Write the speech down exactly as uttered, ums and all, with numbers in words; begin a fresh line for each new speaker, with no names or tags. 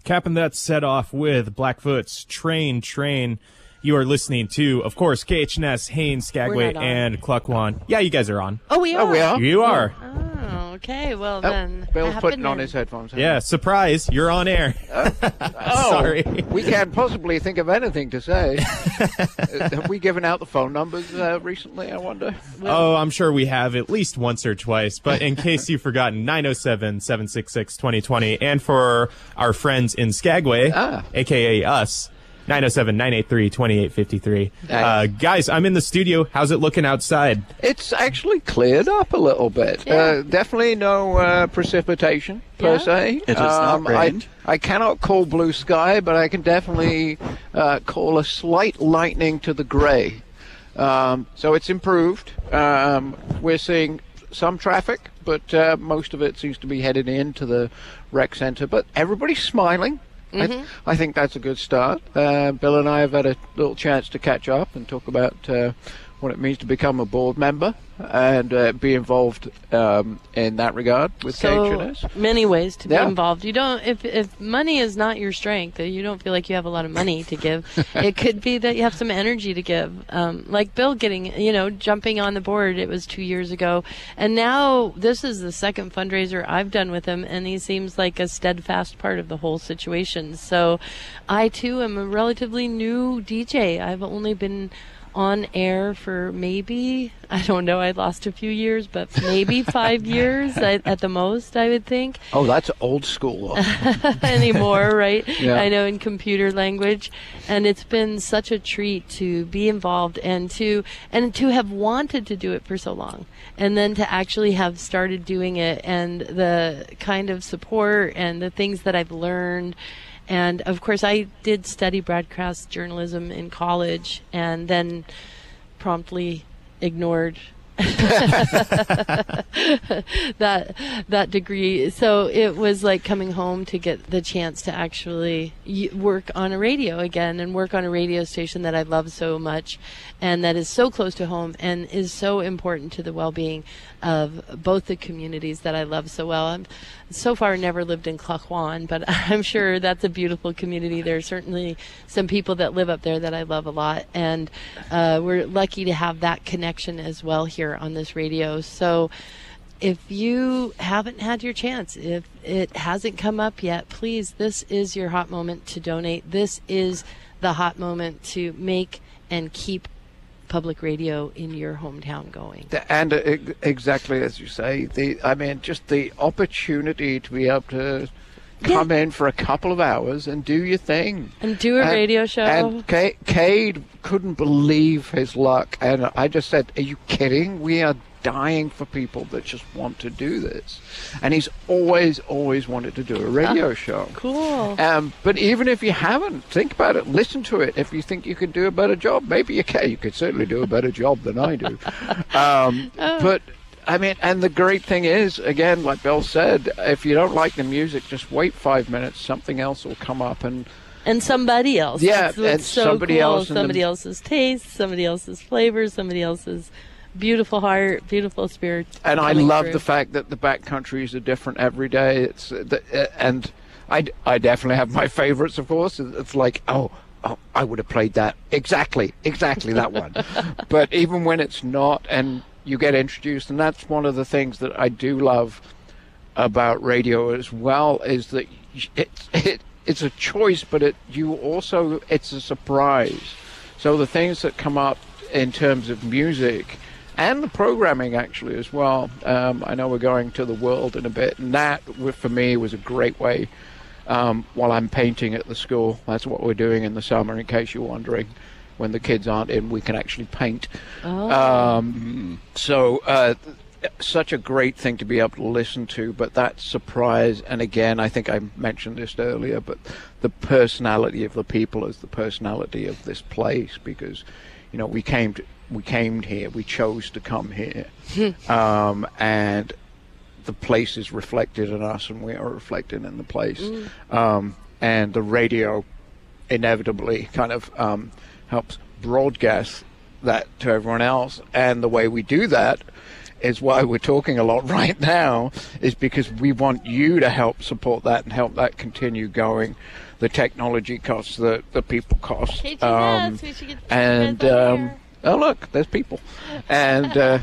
Capping that set off with Blackfoot's Train Train. You are listening to, of course, K H N S, Haines, Skagway, and Cluckwan. Yeah, you guys are on.
Oh, we are?
Oh, we are?
You are.
Oh, okay. Well,
Oh,
then.
Bill's putting on his headphones.
Yeah, surprise. You're on air.
Uh, oh,
Sorry.
We can't possibly think of anything to say. uh, have we given out the phone numbers uh, recently, I wonder?
Oh, I'm sure we have at least once or twice. But in case you've forgotten, nine oh seven, seven six six, two oh two oh. And for our friends in Skagway,
ah.
a k a us, nine oh seven, nine eight three, two eight five three. Uh, guys, I'm in the studio. How's it looking outside?
It's actually cleared up a little bit.
Yeah.
Uh, definitely no uh, precipitation, per
Yeah.
se.
It has not rained.
I, I cannot call blue sky, but I can definitely uh, call a slight lightening to the gray. Um, so it's improved. Um, we're seeing some traffic, but uh, most of it seems to be headed into the rec center. But everybody's smiling. I, th- I think that's a good start. Uh, Bill and I have had a little chance to catch up and talk about uh, what it means to become a board member and uh, be involved um, in that regard with K H N S.
So many ways to be
Yeah.
involved. You don't, if if money is not your strength, you don't feel like you have a lot of money to give. It could be that you have some energy to give. Um, like Bill getting, you know, jumping on the board. It was two years ago, and now this is the second fundraiser I've done with him, and he seems like a steadfast part of the whole situation. So, I too am a relatively new D J. I've only been on air for maybe, I don't know, I lost a few years, but maybe five years at, at the most, I would think.
Oh, that's old school.
Anymore, right?
Yeah.
I know, in computer language. And it's been such a treat to be involved and to and to have wanted to do it for so long. And then to actually have started doing it, and the kind of support and the things that I've learned. And, of course, I did study broadcast journalism in college and then promptly ignored that that degree. So it was like coming home to get the chance to actually y- work on a radio again and work on a radio station that I love so much and that is so close to home and is so important to the well-being of both the communities that I love so well. I'm so far never lived in Cluckwan, but I'm sure that's a beautiful community. There are certainly some people that live up there that I love a lot, and uh, we're lucky to have that connection as well here on this radio. So if you haven't had your chance, if it hasn't come up yet, please, this is your hot moment to donate. This is the hot moment to make and keep public radio in your hometown going.
And uh, ex- exactly as you say, the I mean, just the opportunity to be able to come
Yeah.
in for a couple of hours and do your thing.
And do a
And-
radio show.
And Ca- Cade couldn't believe his luck. And I just said, are you kidding? We are dying for people that just want to do this. And he's always, always wanted to do a radio show.
Cool.
Um, but even if you haven't, think about it. Listen to it. If you think you could do a better job, maybe you can. You could certainly do a better job than I do. Um,
Oh.
But, I mean, and the great thing is, again, like Bill said, if you don't like the music, just wait five minutes. Something else will come up and
And somebody else.
Yeah,
That's what's
and
so
somebody
cool.
else and
Somebody
the-
else's taste, somebody else's flavor, somebody else's beautiful heart, beautiful spirit.
And I
coming
love
through.
the fact that the backcountries are different every day. It's uh, the, uh, and I, d- I definitely have my favorites, of course. It's like, oh, oh, I would have played that exactly, exactly that one. But even when it's not, and you get introduced, and that's one of the things that I do love about radio as well, is that it, it it's a choice, but it you also it's a surprise. So the things that come up in terms of music. And the programming, actually, as well. Um, I know we're going to the world in a bit, and that, w- for me, was a great way. Um, while I'm painting at the school, that's what we're doing in the summer, in case you're wondering. When the kids aren't in, we can actually paint.
Oh.
Um, so, uh, such a great thing to be able to listen to, but that surprise, and again, I think I mentioned this earlier, but the personality of the people is the personality of this place, because, you know, we came to, we came here, we chose to come here, um, and the place is reflected in us, and we are reflected in the place.
Mm.
Um, and the radio inevitably kind of um, helps broadcast that to everyone else. And the way we do that is why we're talking a lot right now, is because we want you to help support that and help that continue going. The technology costs, the, the people costs.
K T S, um, we should get
and, um, oh, look, there's people. And, uh,